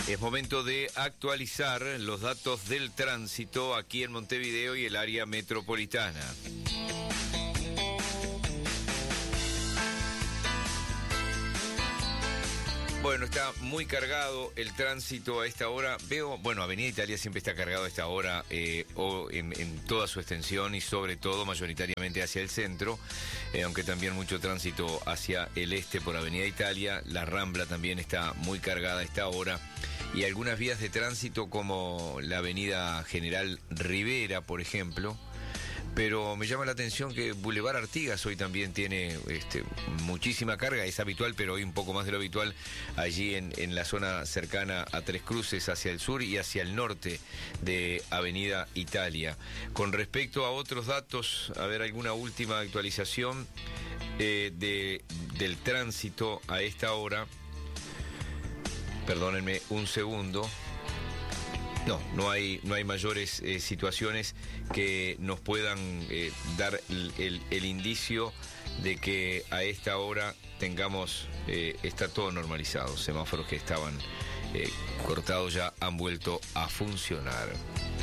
Es momento de actualizar los datos del tránsito aquí en Montevideo y el área metropolitana. Bueno, está muy cargado el tránsito a esta hora. Veo, bueno, Avenida Italia siempre está cargado a esta hora en toda su extensión y sobre todo mayoritariamente hacia el centro, aunque también mucho tránsito hacia el este por Avenida Italia. La Rambla también está muy cargada a esta hora y algunas vías de tránsito como la Avenida General Rivera, por ejemplo. Pero me llama la atención que Boulevard Artigas hoy también tiene muchísima carga, es habitual, pero hoy un poco más de lo habitual, allí en la zona cercana a Tres Cruces, hacia el sur y hacia el norte de Avenida Italia. Con respecto a otros datos, a ver, alguna última actualización del tránsito a esta hora. Perdónenme un segundo. No hay mayores situaciones que nos puedan dar el indicio de que a esta hora está todo normalizado. Semáforos que estaban cortados ya han vuelto a funcionar.